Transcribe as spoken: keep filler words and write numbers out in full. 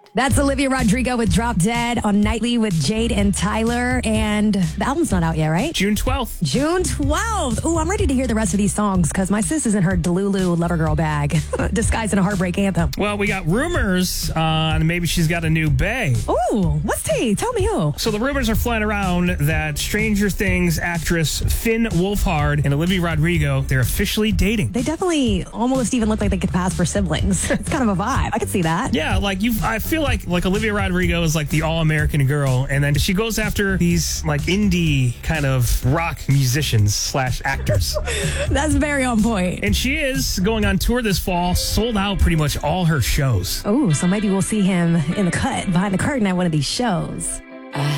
That's Olivia Rodrigo with Drop Dead on Nightly with Jade and Tyler. And the album's not out yet, right? June twelfth. June twelfth. Ooh, I'm ready to hear the rest of these songs because my sis is in her Delulu Lover Girl bag, disguised in a heartbreak anthem. Well, we got rumors on maybe she's got a new bae. Ooh, what's tea? Tell me who. So the rumors are flying around that Stranger Things actress Finn Wolfhard and Olivia Rodrigo, they're officially dating. They definitely almost even look like they could pass for siblings. It's kind of a vibe. I could see that. Yeah, like you, I feel like like Olivia Rodrigo is like the all-American girl, and then she goes after these like indie kind of rock musicians slash actors. That's very on point. And she is going on tour this fall, sold out pretty much all her shows. Oh, so maybe we'll see him in the cut behind the curtain at one of these shows.